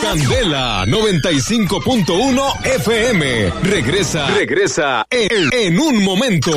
Candela 95.1 FM. Regresa en un momento.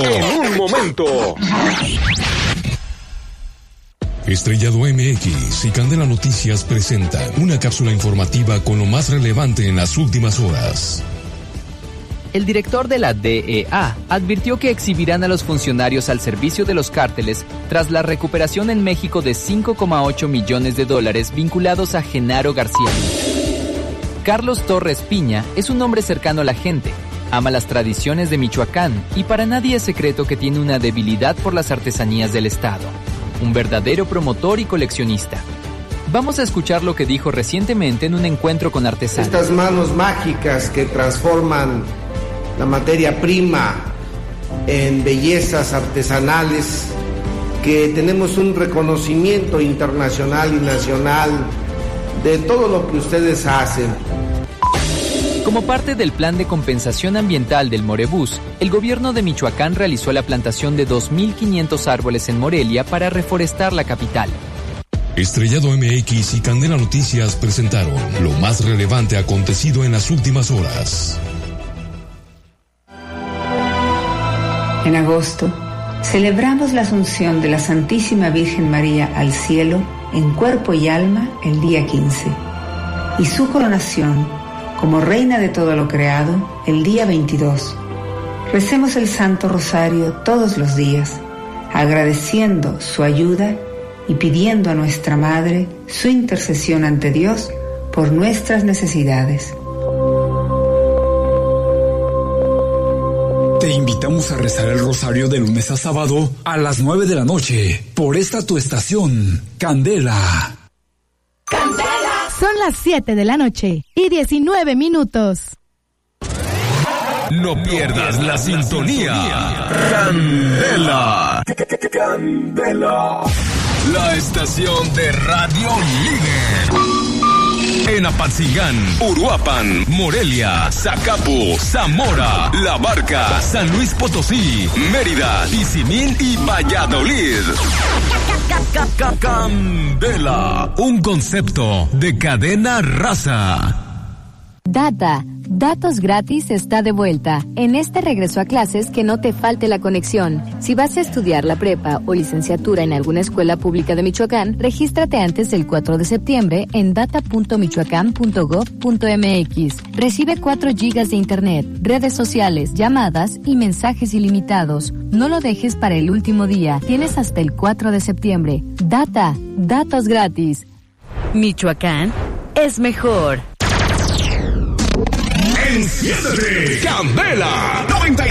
Estrellado MX y Candela Noticias presentan una cápsula informativa con lo más relevante en las últimas horas. El director de la DEA advirtió que exhibirán a los funcionarios al servicio de los cárteles tras la recuperación en México de $5,8 millones vinculados a Genaro García. Carlos Torres Piña es un hombre cercano a la gente, ama las tradiciones de Michoacán y para nadie es secreto que tiene una debilidad por las artesanías del estado. Un verdadero promotor y coleccionista. Vamos a escuchar lo que dijo recientemente en un encuentro con artesanos. Estas manos mágicas que transforman la materia prima en bellezas artesanales, que tenemos un reconocimiento internacional y nacional de todo lo que ustedes hacen. Como parte del plan de compensación ambiental del Morebús, el gobierno de Michoacán realizó la plantación de 2,500 árboles en Morelia para reforestar la capital. Estrellado MX y Candela Noticias presentaron lo más relevante acontecido en las últimas horas. En agosto, celebramos la Asunción de la Santísima Virgen María al cielo en cuerpo y alma el día 15 y su coronación como Reina de todo lo creado el día 22. Recemos el Santo Rosario todos los días, agradeciendo su ayuda y pidiendo a nuestra Madre su intercesión ante Dios por nuestras necesidades. Te invitamos a rezar el rosario de lunes a sábado a las 9 de la noche por esta tu estación, Candela. ¡Candela! Son las 7 de la noche y 19 minutos. No pierdas la sintonía. Candela. Candela. La estación de radio líder. En Apatzingán, Uruapan, Morelia, Zacapu, Zamora, La Barca, San Luis Potosí, Mérida, Tizimín y Valladolid. Candela, un concepto de cadena raza. Data, datos gratis está de vuelta. En este regreso a clases, que no te falte la conexión. Si vas a estudiar la prepa o licenciatura en alguna escuela pública de Michoacán, regístrate antes del 4 de septiembre en data.michoacán.gov.mx. Recibe 4 gigas de internet, redes sociales, llamadas y mensajes ilimitados. No lo dejes para el último día. Tienes hasta el 4 de septiembre. Data, datos gratis. Michoacán es mejor. Enciéndete, Candela 95.1